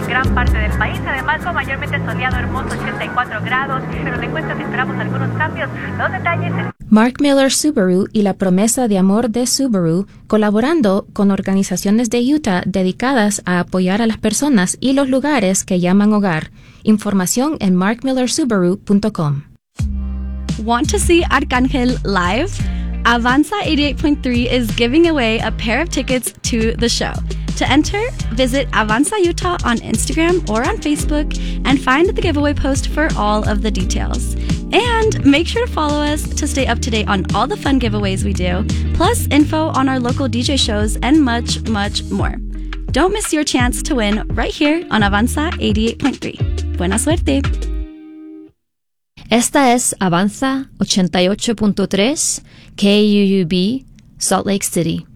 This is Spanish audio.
gran parte del país. Además, con mayormente soleado, hermoso, 84 grados. Pero le cuento que esperamos algunos cambios. Los detalles en Mark Miller Subaru y la promesa de amor de Subaru, colaborando con organizaciones de Utah dedicadas a apoyar a las personas y los lugares que llaman hogar. Información en markmillersubaru.com. Want to see Arcángel live? Avanza 88.3 is giving away a pair of tickets to the show. To enter, visit Avanza Utah on Instagram or on Facebook and find the giveaway post for all of the details. And make sure to follow us to stay up to date on all the fun giveaways we do, plus info on our local DJ shows and much, much more. Don't miss your chance to win right here on Avanza 88.3. Buena suerte. Esta es Avanza 88.3 KUUB, Salt Lake City.